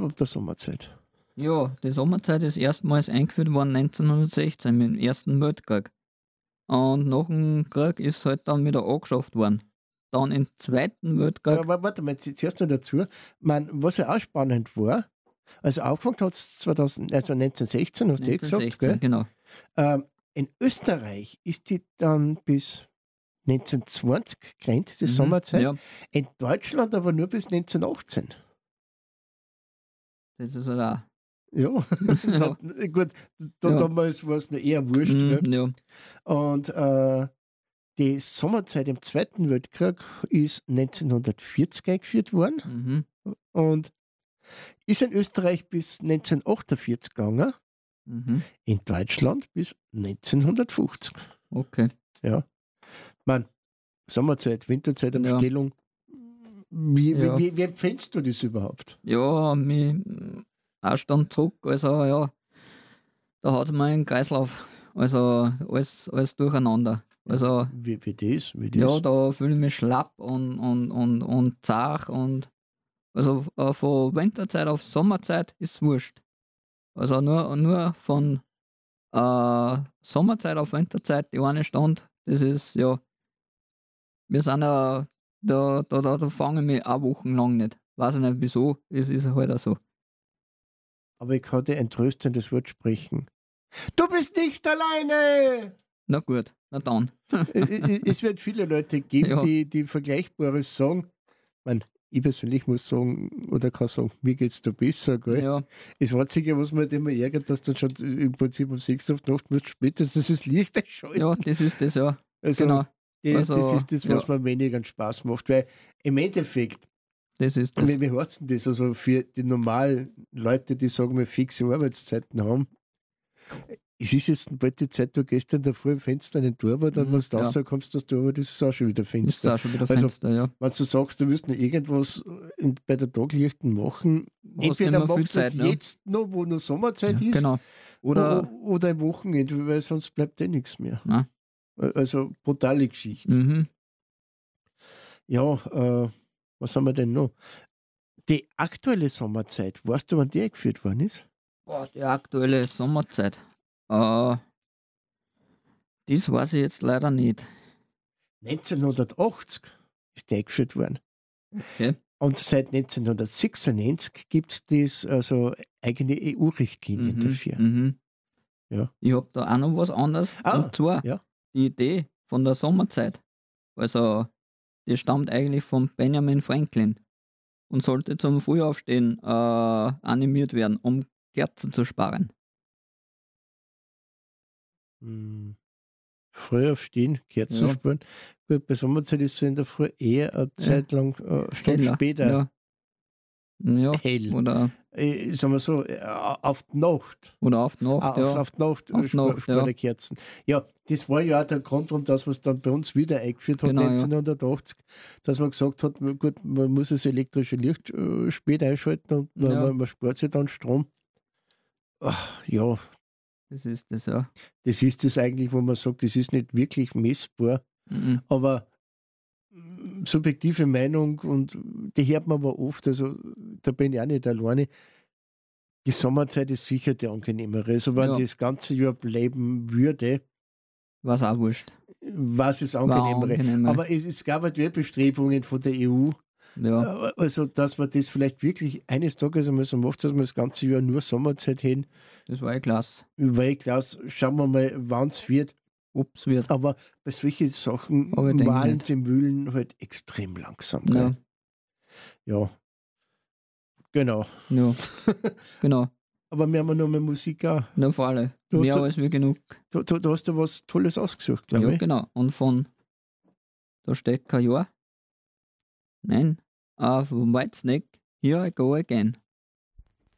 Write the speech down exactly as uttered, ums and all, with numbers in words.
überhaupt eine Sommerzeit? Ja, die Sommerzeit ist erstmals eingeführt worden neunzehnhundertsechzehn mit dem Ersten Weltkrieg. Und nach dem Krieg ist es halt dann wieder angeschafft worden. Dann im Zweiten Weltkrieg. Aber warte mal, jetzt zuerst noch dazu. Man, was ja auch spannend war, also angefangen hat es also neunzehnhundertsechzehn, hast du eh gesagt, gell? Genau. Ähm, in Österreich ist die dann bis neunzehnhundertzwanzig gerannt, die Mhm, Sommerzeit. ja, In Deutschland aber nur bis neunzehnhundertachtzehn. das ist halt auch. Ja, Ja, Na, gut, da, ja, damals war es noch eher wurscht. Gell? mm, ja, Und äh, die Sommerzeit im Zweiten Weltkrieg ist neunzehnhundertvierzig eingeführt worden mhm, und ist in Österreich bis neunzehnhundertachtundvierzig gegangen, mhm, in Deutschland bis neunzehnhundertfünfzig. okay. Ja, man, Sommerzeit, Winterzeit, Ja, Umstellung. Wie, wie, ja, wie, wie empfindest du das überhaupt? ja, mich eine Stunde zurück, also ja, da hat es mir einen Kreislauf, also alles, alles durcheinander. Also Wie, wie das? Wie ja, das? da fühle ich mich schlapp und, und, und, und zart und also äh, von Winterzeit auf Sommerzeit ist wurscht. Also nur, nur von äh, Sommerzeit auf Winterzeit, die eine Stunde, das ist ja, wir sind ja, da, da, da, da fange ich mich auch wochenlang nicht. Weiß ich nicht wieso, es ist halt auch so. Aber ich kann dir ein tröstendes Wort sprechen. Du bist nicht alleine! Na gut, na dann. Es, es, es wird viele Leute geben, Ja, die, die Vergleichbares sagen. Ich, mein, ich persönlich muss sagen, oder kann sagen, mir geht's da besser. Gell? ja, Das Einzige, was mir halt immer ärgert, dass du schon im Prinzip um sechs Uhr auf die Nacht musst, spätestens das Licht einschalten. ja, das ist das, ja. Also, Genau. die, das Also, ist das, ja, was mir weniger Spaß macht. Weil im Endeffekt, das ist das. wie, wie heißt denn das? Also für die normalen Leute, die sagen wir fixe Arbeitszeiten haben, es ist jetzt bald die Zeit, du gehst in der Früh im Fenster an den Torwart, dann Mhm, wenn du ja, rauskommst, dass du aber das ist auch schon wieder ist Fenster. auch schon wieder Also, Fenster, ja. wenn du sagst, du willst noch irgendwas in, bei der Taglichten machen, Hast nicht entweder mehr viel machst du das Zeit, ne? jetzt noch, wo noch Sommerzeit Ja, ist, genau. oder, Oder, oder im Wochenende, weil sonst bleibt eh nichts mehr. na, Also brutale Geschichte. mhm. Ja, äh, was haben wir denn noch? Die aktuelle Sommerzeit, weißt du, wann die eingeführt worden ist? Boah, die aktuelle Sommerzeit. Äh, das weiß ich jetzt leider nicht. neunzehnhundertachtzig ist die eingeführt worden. Okay. Und seit neunzehnhundertsechsundneunzig gibt es das, also eigene E U-Richtlinien Mhm, dafür. mhm. Ja. Ich habe da auch noch was anderes. Ah, Und zwar ja. die Idee von der Sommerzeit. Also, die stammt eigentlich von Benjamin Franklin und sollte zum Frühaufstehen äh, animiert werden, um Kerzen zu sparen. Hm. Früh aufstehen, Kerzen Ja, sparen. Gut, bei Sommerzeit ist es in der Früh eher eine ja, Zeit lang, äh, eine Stunde heller. später Ja, ja. hell. Oder, Äh, sagen wir so, äh, auf die Nacht. oder auf die Nacht, Ah, Auf, ja. auf die Nacht Auf äh, die spar, Nacht, ja. sparen die Kerzen. Ja, das war ja auch der Grund, warum das, was dann bei uns wieder eingeführt hat, Genau, ja. neunzehnhundertachtzig, dass man gesagt hat, na gut, man muss das elektrische Licht äh, spät einschalten und man, Ja, man, man spart sich dann Strom. Ach, ja, das ist das, ja. das ist das eigentlich, wo man sagt, das ist nicht wirklich messbar, Mhm. aber mm, subjektive Meinung und die hört man aber oft, also da bin ich auch nicht alleine. Die Sommerzeit ist sicher die angenehmere. Also wenn Ja, das ganze Jahr bleiben würde, war's auch wurscht. was ist War angenehmere. angenehmer. Aber es, es gab halt Bestrebungen von der E U, Ja, äh, also dass man das vielleicht wirklich eines Tages einmal so macht, dass wir das ganze Jahr nur Sommerzeit haben. das war eh klasse. Weil klar, schauen wir mal, wann es wird. Ob's wird. Aber bei solchen Sachen Aber ich denke malen nicht. die Mühlen halt extrem langsam. Ja, Gell? Ja, genau. ja, genau. Aber wir haben ja noch mal Musik auch. Na, vor allem. Du hast, Mehr da, als wie genug. du, du, du hast da was Tolles ausgesucht, Ja, glaube ich. genau. Und von, da steht kein Jahr. Nein. Uh, von Whitesnake, Here I Go Again.